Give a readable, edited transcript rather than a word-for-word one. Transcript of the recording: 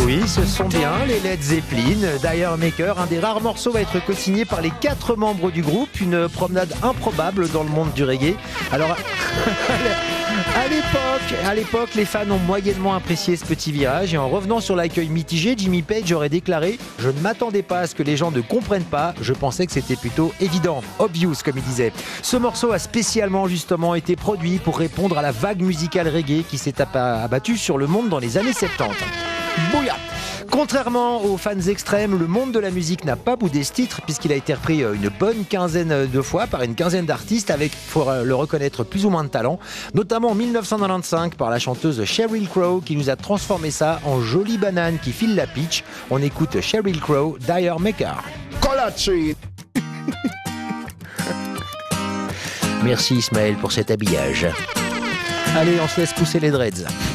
Oui, ce sont bien les Led Zeppelin. Dire Maker, un des rares morceaux va être co-signé par les 4 membres du groupe. Une promenade improbable dans le monde du reggae. Alors, à l'époque, les fans ont moyennement apprécié ce petit virage. Et en revenant sur l'accueil mitigé, Jimmy Page aurait déclaré « Je ne m'attendais pas à ce que les gens ne comprennent pas. Je pensais que c'était plutôt évident, obvious comme il disait. » Ce morceau a spécialement justement été produit pour répondre à la vague musicale reggae qui s'est abattue sur le monde dans les années 70. Bouya! Contrairement aux fans extrêmes, le monde de la musique n'a pas boudé ce titre puisqu'il a été repris une bonne quinzaine de fois par une quinzaine d'artistes avec, faut le reconnaître, plus ou moins de talent, notamment en 1995 par la chanteuse Sheryl Crow qui nous a transformé ça en jolie banane qui file la pitch. On écoute Sheryl Crow, Dire Maker. Merci Ismaël pour cet habillage. Allez, on se laisse pousser les dreads.